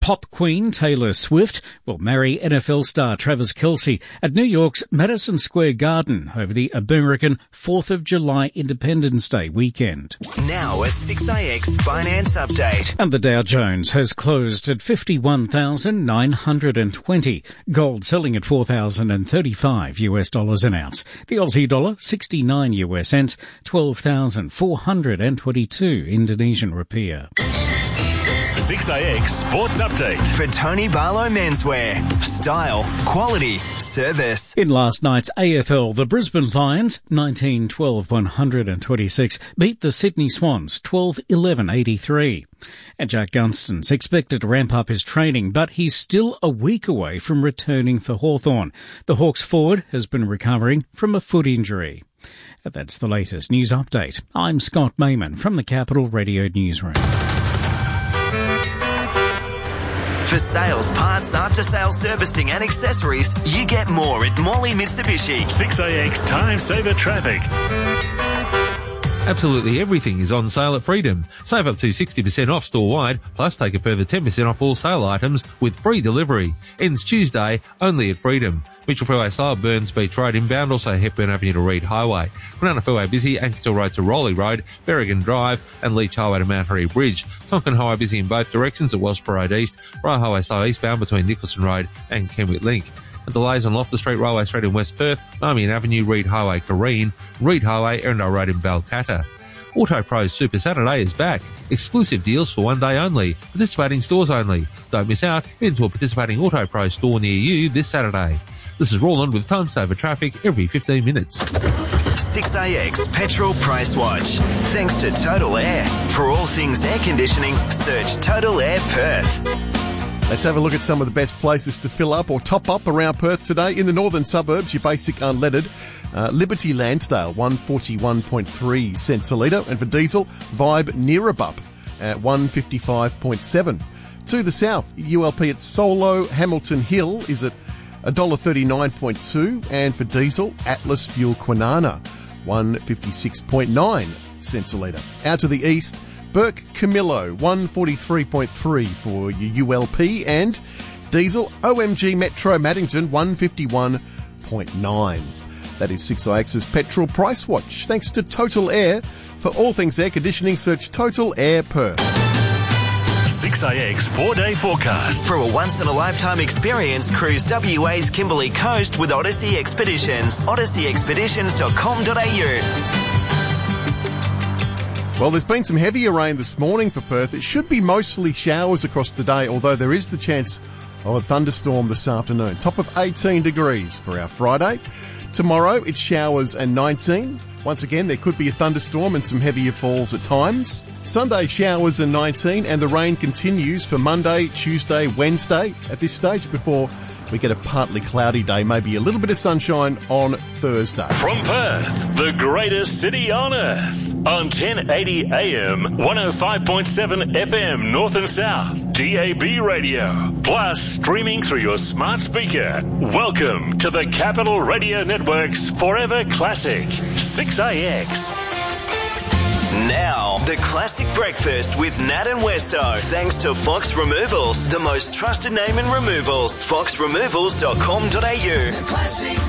Pop queen Taylor Swift will marry NFL star Travis Kelce at New York's Madison Square Garden over the American 4th of July Independence Day weekend. Now a 6AX finance update. And the Dow Jones has closed at 51,920. Gold selling at $4,035 an ounce. The Aussie dollar 69 US cents, 12,422 Indonesian rupiah. 6AX Sports Update. For Tony Barlow Menswear. Style, quality, service. In last night's AFL, the Brisbane Lions, 19-12-126, beat the Sydney Swans, 12-11-83. And Jack Gunston's expected to ramp up his training, but he's still a week away from returning for Hawthorn. The Hawks forward has been recovering from a foot injury. And that's the latest news update. I'm Scott Mayman from the Capital Radio Newsroom. For sales, parts, after-sales servicing and accessories, you get more at Morley Mitsubishi. 6AX Time Saver Traffic. Absolutely everything is on sale at Freedom. Save up to 60% off store-wide, plus take a further 10% off all sale items with free delivery. Ends Tuesday, only at Freedom. Mitchell Freeway style, Burns Beach Road inbound, also Hepburn Avenue to Reed Highway. Banana Freeway busy, Ankerstall Road to Rowley Road, Berrigan Drive and Leach Highway to Mount Harry Bridge. Tonkin Highway busy in both directions at Wellsborough Road East, Royal Highway style eastbound between Nicholson Road and Kenwick Link. And delays on Loftus Street, Railway Street in West Perth, Marmion Avenue, Reed Highway, Careen, Reed Highway, Erindale Road in Balcatta. Auto Pros Super Saturday is back. Exclusive deals for one day only. Participating stores only. Don't miss out. Head into a participating Auto Pro store near you this Saturday. This is Roland with Time Saver Traffic every 15 minutes. 6AX Petrol Price Watch. Thanks to Total Air. For all things air conditioning, search Total Air Perth. Let's have a look at some of the best places to fill up or top up around Perth today. In the northern suburbs, your basic unleaded. Liberty Lansdale, 141.3 cents a litre. And for diesel, Vibe Neerabup at 155.7. To the south, ULP at Solo Hamilton Hill is at $1.39.2. And for diesel, Atlas Fuel Kwinana, 156.9 cents a litre. Out to the east, Burke Camillo, 143.3 for your ULP, and diesel OMG Metro Maddington, 151.9. That is 6IX's Petrol Price Watch. Thanks to Total Air. For all things air conditioning, search Total Air Perth. 6AX 4-day forecast. For a once-in-a-lifetime experience, cruise WA's Kimberley Coast with Odyssey Expeditions. odysseyexpeditions.com.au. Well, there's been some heavier rain this morning for Perth. It should be mostly showers across the day, although there is the chance of a thunderstorm this afternoon. Top of 18 degrees for our Friday. Tomorrow, it's showers and 19. Once again, there could be a thunderstorm and some heavier falls at times. Sunday, showers and 19, and the rain continues for Monday, Tuesday, Wednesday at this stage before we get a partly cloudy day, maybe a little bit of sunshine on Thursday. From Perth, the greatest city on earth. On 1080 AM, 105.7 FM North and South, DAB radio, plus streaming through your smart speaker. Welcome to the Capital Radio Network's Forever Classic, 6AX. Now, the classic breakfast with Nat and Westo. Thanks to Fox Removals, the most trusted name in removals. foxremovals.com.au.